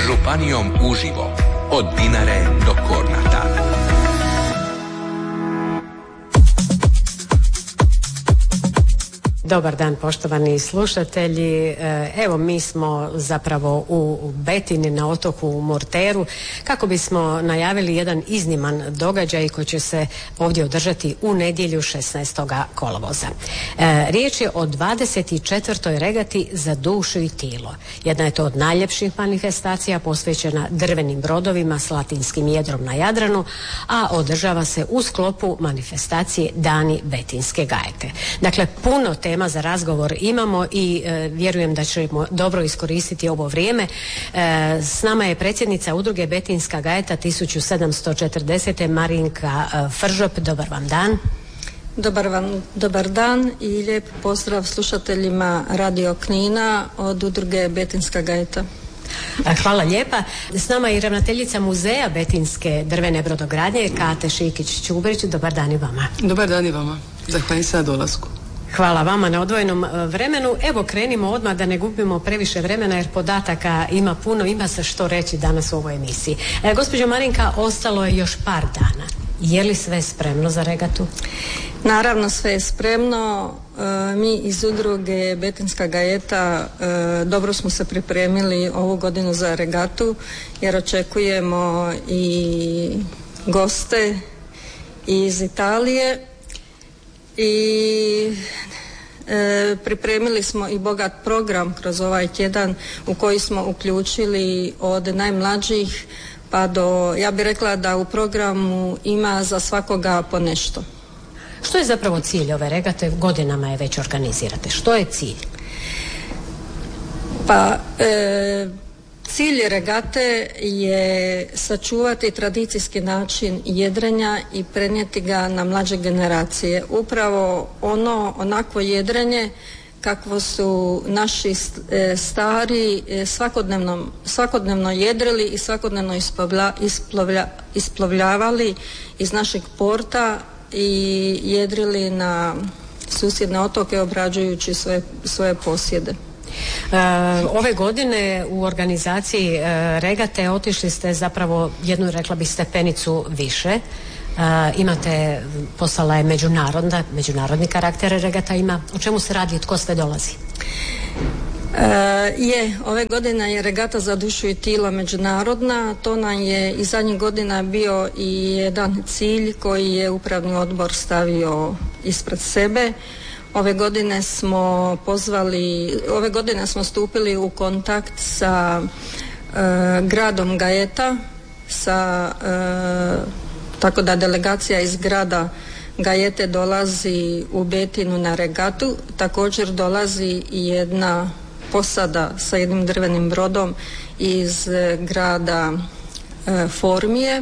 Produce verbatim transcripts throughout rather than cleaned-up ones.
županijom uživo od Dinare do Kornata. Dobar dan, poštovani slušatelji. Evo, mi smo zapravo u Betini na otoku Murteru kako bismo najavili jedan izniman događaj koji će se ovdje održati u nedjelju šesnaestog kolovoza. Riječ je o dvadeset četvrtoj regati za dušu i tilo. Jedna je to od najljepših manifestacija posvećena drvenim brodovima s latinskim jedrom na Jadranu, a održava se u sklopu manifestacije Dani Betinske gajete. Dakle, puno tema za razgovor imamo i e, vjerujem da ćemo dobro iskoristiti ovo vrijeme. E, s nama je predsjednica udruge Betinska gajeta tisuću sedamsto četrdesete Marinka e, Fržop. Dobar vam dan. Dobar vam, dobar dan i lijep pozdrav slušateljima Radio Knina od udruge Betinska gajeta. Hvala lijepa. S nama je i ravnateljica muzeja Betinske drvene brodogradnje Kate Šikić-Čubrić. Dobar dan i vama. Dobar dan i vama. Zahvaljujem se na dolasku. Hvala vama na odvojenom vremenu. Evo, krenimo odmah da ne gubimo previše vremena jer podataka ima puno, ima se što reći danas u ovoj emisiji. E, gospođo Marinka, ostalo je još par dana. Je li sve spremno za regatu? Naravno, sve je spremno. E, mi iz udruge Betinska gajeta e, dobro smo se pripremili ovu godinu za regatu jer očekujemo i goste iz Italije. I e, pripremili smo i bogat program kroz ovaj tjedan u koji smo uključili od najmlađih pa do, ja bih rekla da u programu ima za svakoga po nešto. Što je zapravo cilj ove regate? Godinama je već organizirate. Što je cilj? Pa e, cilj regate je sačuvati tradicijski način jedrenja i prenijeti ga na mlađe generacije. Upravo ono, onakvo jedrenje kakvo su naši stari svakodnevno, svakodnevno jedrili i svakodnevno isplovlja, isplovlja, isplovljavali iz našeg porta i jedrili na susjedne otoke obrađujući svoje, svoje posjede. Uh, ove godine u organizaciji uh, regate otišli ste zapravo jednu, rekla bih, stepenicu više. Uh, imate, postala je međunarodna, međunarodni karakter regata ima. O čemu se radi, tko sve dolazi? Uh, je, ove godine je regata za dušu i tilo međunarodna. To nam je i zadnjih godina bio i jedan cilj koji je upravni odbor stavio ispred sebe. Ove godine smo pozvali, ove godine smo stupili u kontakt sa e, gradom Gajeta, sa, e, tako da delegacija iz grada Gajete dolazi u Betinu na regatu. Također dolazi i jedna posada sa jednim drvenim brodom iz grada e, Formije.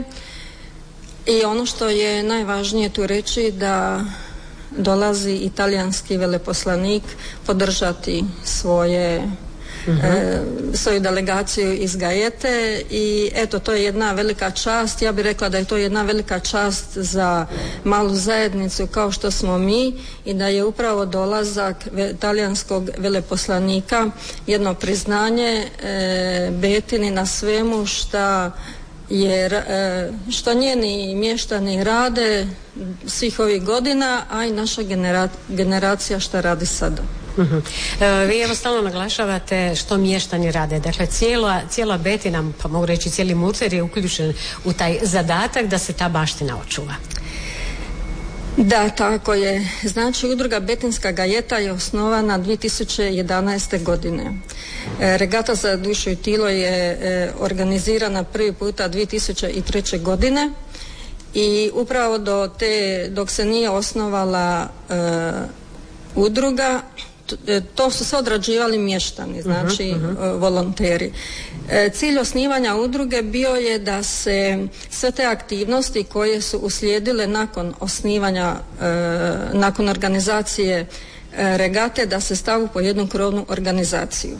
I ono što je najvažnije tu reći da dolazi italijanski veleposlanik podržati svoje, uh-huh. e, svoju delegaciju iz Gajete i eto, to je jedna velika čast. Ja bih rekla da je to jedna velika čast za malu zajednicu kao što smo mi i da je upravo dolazak talijanskog veleposlanika jedno priznanje e, Betini na svemu šta jer e, što njeni mještani rade svih ovih godina, a i naša genera- generacija šta radi sada. Uh-huh. E, vi evo stalno naglašavate što mještani rade. Dakle, cijela, cijela Betina, pa mogu reći cijeli Murter je uključen u taj zadatak da se ta baština očuva. Da, tako je. Znači, udruga Betinska gajeta je osnovana dvije tisuće jedanaeste. godine. E, regata za dušu i tilo je e, organizirana prvi puta dvije tisuće treće. godine i upravo do te, dok se nije osnovala e, udruga, to su sve odrađivali mještani, znači uh-huh, uh-huh. volonteri. E, cilj osnivanja udruge bio je da se sve te aktivnosti koje su uslijedile nakon osnivanja, e, nakon organizacije e, regate, da se stavu po jednu krovnu organizaciju.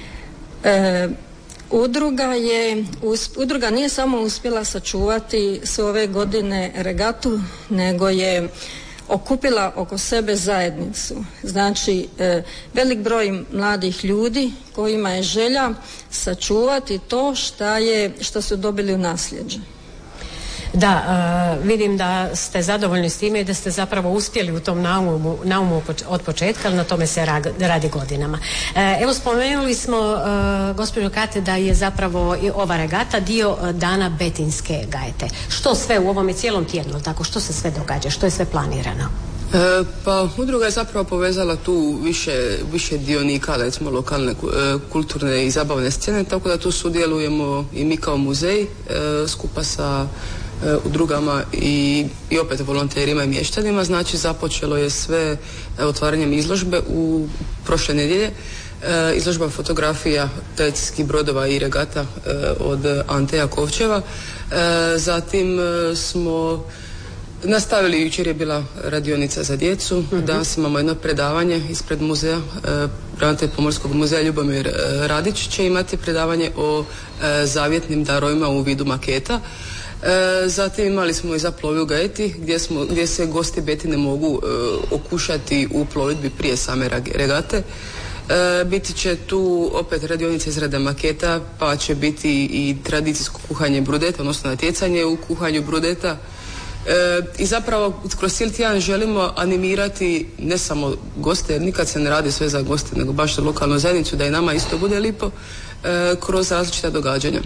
E, udruga je, udruga nije samo uspjela sačuvati sve ove godine regatu, nego je okupila oko sebe zajednicu. Znači, e, velik broj mladih ljudi kojima je želja sačuvati to šta je, što su dobili u nasljeđe. Da, uh, vidim da ste zadovoljni s time i da ste zapravo uspjeli u tom naumu, naumu od početka, ali na tome se radi godinama. Uh, evo, spomenuli smo, uh, gospođo Kate, da je zapravo i ova regata dio dana Betinske gajete. Što sve u ovome cijelom tjednu, tako, što se sve događa, što je sve planirano? E, pa udruga je zapravo povezala tu više, više dionika, recimo lokalne kulturne i zabavne scene, tako da tu sudjelujemo i mi kao muzej e, skupa sa e, udrugama i, i opet volonterima i mještanima. Znači, započelo je sve e, otvaranjem izložbe u prošle nedjelje. E, izložba fotografija tradicijskih brodova i regata e, od Ante Jakovčeva. E, zatim e, smo nastavili, jučer je bila radionica za djecu, mm-hmm. Danas imamo jedno predavanje ispred muzeja, e, ravnatelj Pomorskog muzeja Ljubomir e, Radić će imati predavanje o e, zavjetnim darovima u vidu maketa. E, zatim imali smo i za plovi u Gajeti gdje, smo, gdje se gosti Betine mogu e, okušati u plovidbi prije same regate. E, biti će tu opet radionica izrade maketa, pa će biti i tradicijsko kuhanje brudeta, odnosno natjecanje u kuhanju brudeta. E, I zapravo kroz cijeli tjedan želimo animirati ne samo goste, jer nikad se ne radi sve za goste, nego baš za lokalnu zajednicu, da i nama isto bude lipo, e, kroz različita događanja.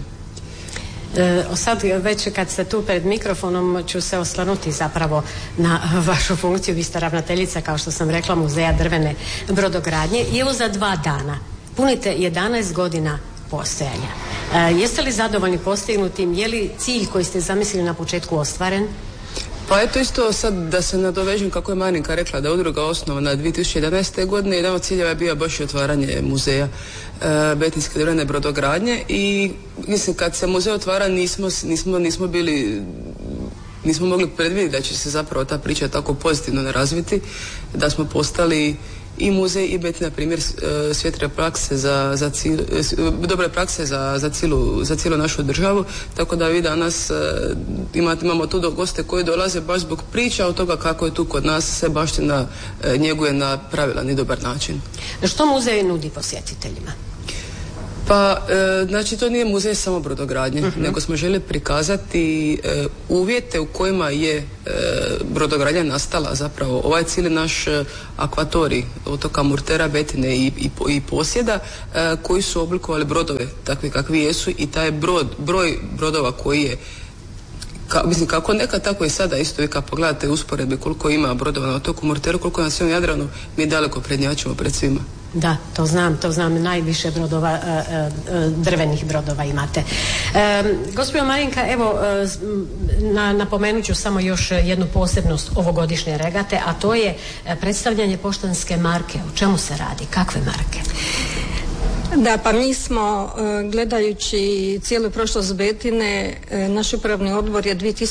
E, sad već kad ste tu pred mikrofonom ću se osvrnuti zapravo na vašu funkciju. Vi ste ravnateljica, kao što sam rekla, Muzeja drvene brodogradnje i evo za dva dana punite jedanaest godina postojanja. E, jeste li zadovoljni postignutim? Je li cilj koji ste zamislili na početku ostvaren? Pa eto, isto sad da se nadovežem kako je Marinka rekla da je udruga osnovana dvije tisuće jedanaeste. godine. Jedan od ciljeva je bio baš i otvaranje muzeja e, Betinske drvene brodogradnje i mislim kad se muzej otvara nismo, nismo, nismo bili nismo mogli predvidjeti da će se zapravo ta priča tako pozitivno razviti, da smo postali i muzej i Betina primjer svijetle prakse za, za cijel, dobre prakse za, za, cijelu, za cijelu našu državu, tako da vi danas imate, imamo tu goste koji dolaze baš zbog priča od toga kako je tu kod nas se baština njeguje na pravilan i dobar način. Što muzej nudi posjetiteljima? Pa, e, znači to nije muzej samo brodogradnje, uh-huh. nego smo željeli prikazati e, uvjete u kojima je e, brodogradnja nastala, zapravo ovaj cijeli naš e, akvatorij otoka Murtera, Betine i, i, i posjeda e, koji su oblikovali brodove takvi kakvi jesu i taj brod, broj brodova koji je Ka, mislim, kako nekad, tako i sada isto, vi kad pogledate usporedbe koliko ima brodova na otoku Murteru, koliko na svom Jadranu, mi daleko prednjačimo pred svima. Da, to znam, to znam, najviše brodova, drvenih brodova imate. E, gospođo Marinka, evo, na, napomenut ću samo još jednu posebnost ovogodišnje regate, a to je predstavljanje poštanske marke. O čemu se radi? Kakve marke? Da, pa mi smo, gledajući cijelu prošlost Betine, naš upravni odbor je dvije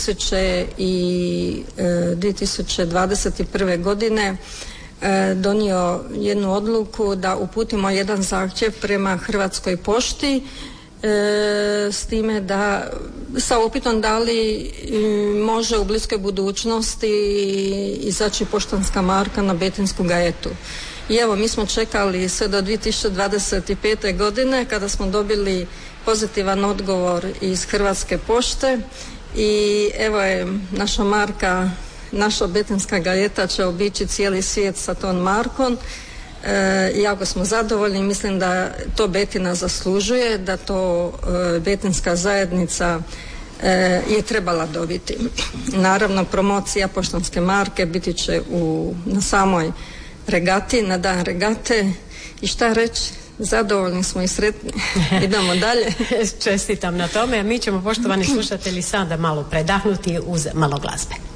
tisuće dvadeset prve. godine donio jednu odluku da uputimo jedan zahtjev prema Hrvatskoj pošti s time da, sa upitom da li može u bliskoj budućnosti izaći poštanska marka na Betinsku gajetu. I evo, mi smo čekali sve do dvije tisuće dvadeset pete. godine kada smo dobili pozitivan odgovor iz Hrvatske pošte i evo je naša marka, naša Betinska gajeta će obići cijeli svijet sa tom markom. E, jako smo zadovoljni, mislim da to Betina zaslužuje, da to e, Betinska zajednica e, je trebala dobiti. Naravno, promocija poštanske marke biti će u, na samoj regati, na dan regate i šta reći, zadovoljni smo i sretni. Idemo dalje. Čestitam na tome, a mi ćemo, poštovani slušatelji, sada malo predahnuti uz malo glazbe.